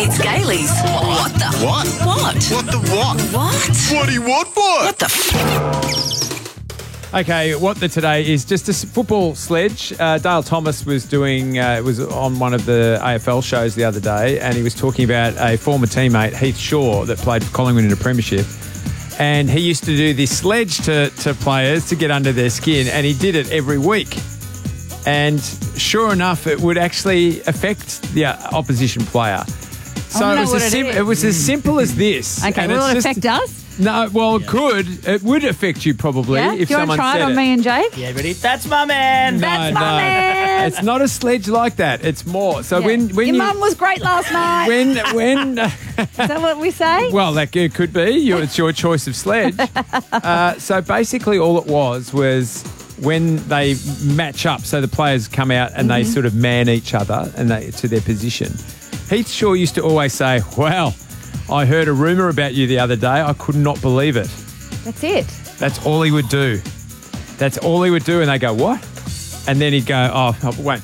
It's Gailey's What the What? What? What the what? What? What do you want for? What the Okay, what the today is just a football sledge. Dale Thomas was doing, was on one of the AFL shows the other day, and he was talking about a former teammate, Heath Shaw, that played for Collingwood in a premiership. And he used to do this sledge to players to get under their skin, and he did it every week. And sure enough, it would actually affect the opposition player. So it was as simple as this. Okay, and will it it's affect us? No, well, it could. It would affect you probably Yeah? if Do you want someone to try said it on me and Jake? Yeah, ready? That's my man. That's my man. It's not a sledge like that. It's more. So Yeah. when Your you mum was great last night. when Is that what we say? well, that it could be. It's your choice of sledge. So basically, all it was when they match up. So the players come out and they sort of man each other and they to their position. Heath Shaw used to always say, "Well, I heard a rumour about you the other day. I could not believe it." That's it. That's all he would do. That's all he would do. And they go, "What?" And then he'd go, "Oh,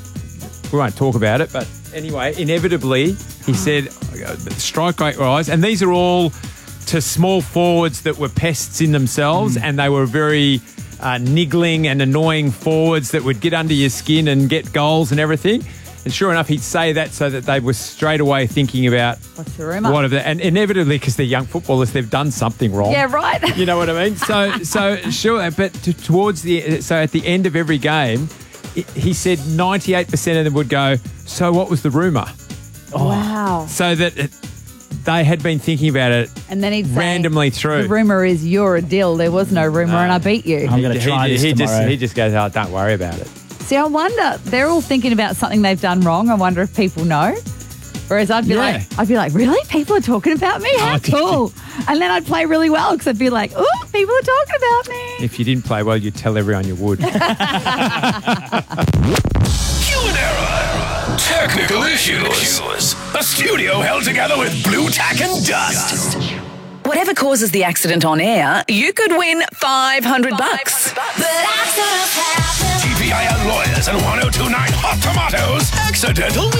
we won't talk about it." But anyway, inevitably, he said, "Strike great rise." And these are all to small forwards that were pests in themselves, and they were very niggling and annoying forwards that would get under your skin and get goals and everything. And sure enough, he'd say that so that they were straight away thinking about What's the rumour? what of that. And inevitably, because they're young footballers, they've done something wrong. Yeah, right. You know what I mean? So sure, but towards so at the end of every game, he said 98% of them would go, "So what was the rumour?" Wow. So that they had been thinking about it And then he'd say, randomly through. the rumour is you're a dill. There was no rumour and I beat you. I'm going to try this tomorrow. He just goes, "Oh, don't worry about it." See, I wonder, they're all thinking about something they've done wrong. I wonder if people know. Whereas I'd be like, really? People are talking about me? How cool. And then I'd play really well because I'd be like, ooh, people are talking about me. If you didn't play well, you'd tell everyone you would. Human error. Technical issues. A studio held together with blue tack and dust. Whatever causes the accident on air, you could win $500. TPIL lawyers and 1029 Hot Tomatoes. Accidental